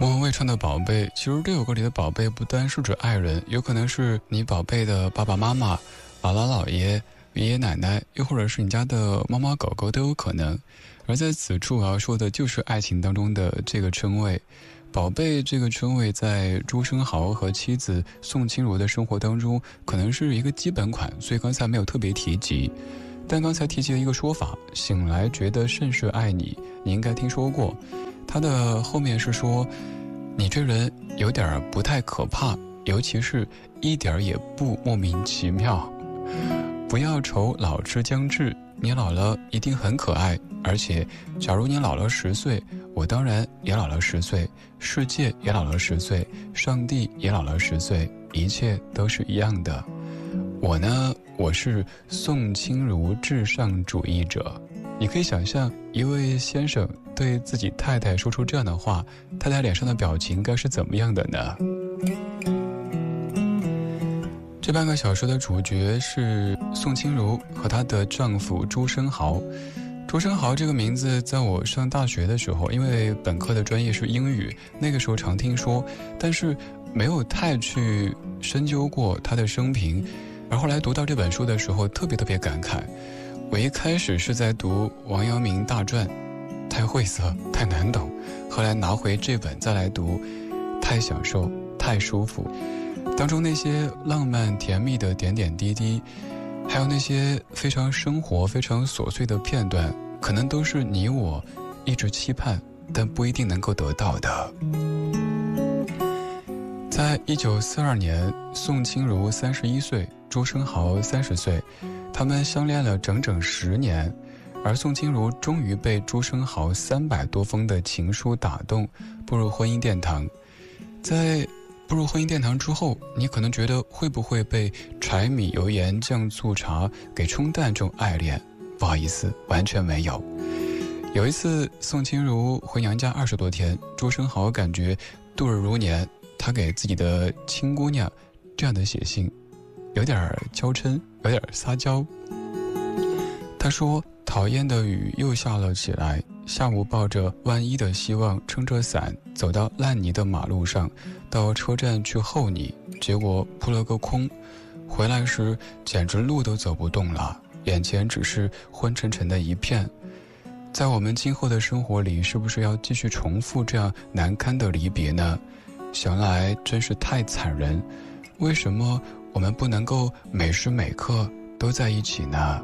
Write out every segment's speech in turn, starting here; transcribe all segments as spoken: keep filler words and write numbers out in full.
莫文蔚唱的宝贝，其实这首歌里的宝贝不单是指爱人，有可能是你宝贝的爸爸妈妈、姥姥姥爷、爷爷奶奶，又或者是你家的猫猫狗狗都有可能。而在此处我要说的就是爱情当中的这个称谓。宝贝这个称谓在朱生豪和妻子宋清如的生活当中可能是一个基本款，所以刚才没有特别提及。但刚才提及了一个说法，醒来觉得甚是爱你，你应该听说过。他的后面是说，你这人有点不太可怕，尤其是一点也不莫名其妙。不要愁老之将至，你老了一定很可爱，而且假如你老了十岁，我当然也老了十岁，世界也老了十岁，上帝也老了十岁，一切都是一样的。我呢，我是宋清如至上主义者。你可以想象一位先生对自己太太说出这样的话，太太脸上的表情该是怎么样的呢？这半个小时的主角是宋清如和她的丈夫朱生豪。朱生豪这个名字在我上大学的时候，因为本科的专业是英语，那个时候常听说，但是没有太去深究过他的生平。而后来读到这本书的时候特别特别感慨。我一开始是在读王阳明大传，太晦涩太难懂，后来拿回这本再来读，太享受太舒服。当中那些浪漫甜蜜的点点滴滴，还有那些非常生活非常琐碎的片段，可能都是你我一直期盼但不一定能够得到的。在一九四二年，宋清如三十一岁，朱生豪三十岁，他们相恋了整整十年，而宋清如终于被朱生豪三百多封的情书打动，步入婚姻殿堂。在步入婚姻殿堂之后，你可能觉得会不会被柴米油盐酱醋茶给冲淡这种爱恋？不好意思，完全没有。有一次宋清如回娘家二十多天，朱生豪感觉度日如年，他给自己的亲姑娘这样的写信，有点娇嗔，有点撒娇。他说，讨厌的雨又下了起来，下午抱着万一的希望，撑着伞走到烂泥的马路上，到车站去候你，结果扑了个空。回来时简直路都走不动了，眼前只是昏沉沉的一片。在我们今后的生活里，是不是要继续重复这样难堪的离别呢？想来真是太残忍。为什么我们不能够每时每刻都在一起呢？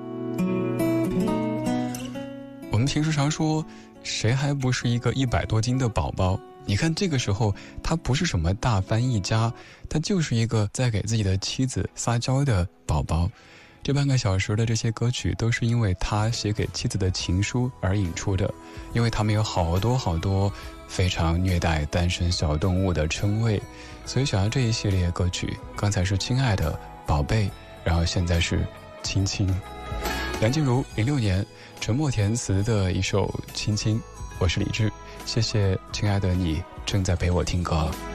我们平时常说，谁还不是一个一百多斤的宝宝？你看这个时候，他不是什么大翻译家，他就是一个在给自己的妻子撒娇的宝宝。这半个小时的这些歌曲都是因为他写给妻子的情书而引出的，因为他们有好多好多非常虐待单身小动物的称谓，所以想要这一系列歌曲，刚才是亲爱的宝贝，然后现在是亲亲。梁静茹零六年陈默填词的一首亲亲。我是李志，谢谢亲爱的你正在陪我听歌。